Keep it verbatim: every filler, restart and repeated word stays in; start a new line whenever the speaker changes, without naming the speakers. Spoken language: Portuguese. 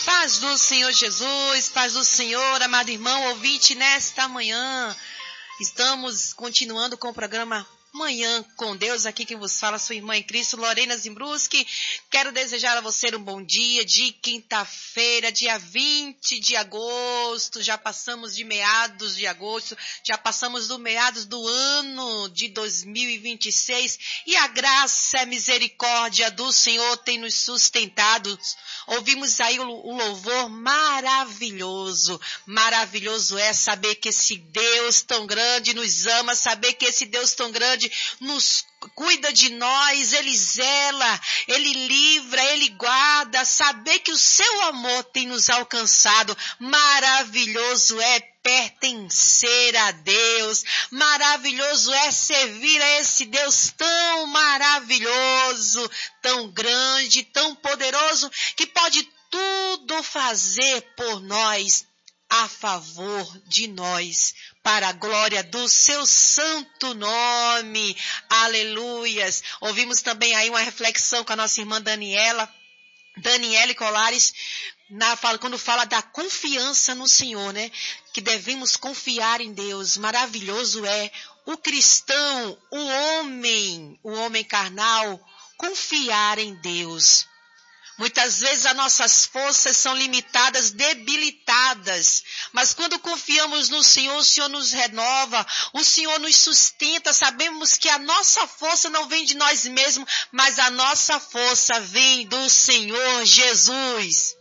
Paz do Senhor Jesus, paz do Senhor, amado irmão ouvinte, nesta manhã estamos continuando com o programa Manhã com Deus. Aqui quem vos fala, sua irmã em Cristo, Lorena Zimbruski. Quero desejar a você um bom dia de quinta-feira, dia vinte de agosto. Já passamos de meados de agosto, já passamos do meados do ano de dois mil e vinte e seis e a graça e a misericórdia do Senhor tem nos sustentado. Ouvimos aí o, o louvor maravilhoso. Maravilhoso é saber que esse Deus tão grande nos ama, saber que esse Deus tão grande nos cuida de nós, Ele zela, Ele livra, Ele guarda, saber que o seu amor tem nos alcançado. Maravilhoso é pertencer a Deus, maravilhoso é servir a esse Deus tão maravilhoso, tão grande, tão poderoso, que pode tudo fazer por nós, a favor de nós, para a glória do seu santo nome. Aleluias. Ouvimos também aí uma reflexão com a nossa irmã Daniela, Daniele Colares, na, quando fala da confiança no Senhor, né? Que devemos confiar em Deus. Maravilhoso é o cristão, o homem, o homem carnal, confiar em Deus. Muitas vezes as nossas forças são limitadas, debilitadas, mas quando confiamos no Senhor, o Senhor nos renova, o Senhor nos sustenta. Sabemos que a nossa força não vem de nós mesmos, mas a nossa força vem do Senhor Jesus.